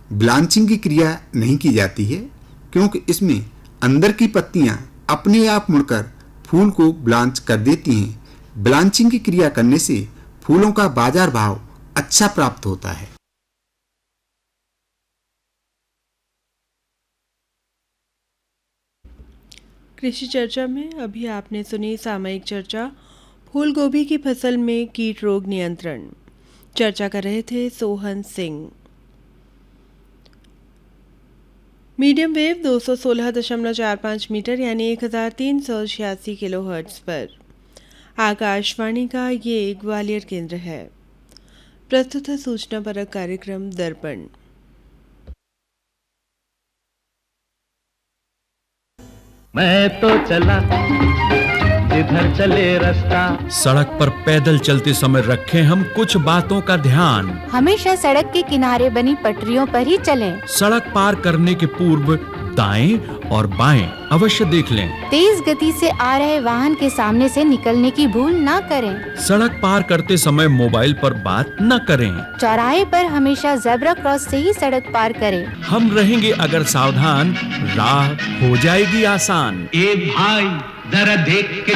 Blanching की क्रिया नहीं की जाती है क्योंकि इसमें अंदर की पत्तियां अपने आप मुड़कर फूल को ब्लांच कर देती हैं। ब्लांचिंग की क्रिया करने से फूलों का बाजार भाव अच्छा प्राप्त होता है। कृषि चर्चा में अभी आपने सुनी सामयिक चर्चा फूल गोभी की फसल में कीट रोग नियंत्रण। चर्चा कर रहे थे Sohan Singh. Medium wave 216.45 metre यानी 1386 किलोहर्ट्ज़ पर आकाशवाणी का ये ग्वालियर केंद्र है। प्रस्तुत है सूचना परक कार्यक्रम दर्पण। मैं तो चला जिधर चले रास्ता। सड़क पर पैदल चलते समय रखें हम कुछ बातों का ध्यान। हमेशा सड़क के किनारे बनी पटरियों पर ही चलें। सड़क पार करने के पूर्व दाएं और बाएं अवश्य देख लें। तेज गति से आ रहे वाहन के सामने से निकलने की भूल न करें। सड़क पार करते समय मोबाइल पर बात न करें। चौराहे पर हमेशा ज़ेब्रा क्रॉस से ही सड़क पार करें। हम रहेंगे अगर सावधान, राह हो जाएगी आसान। ए भाई जरा देख के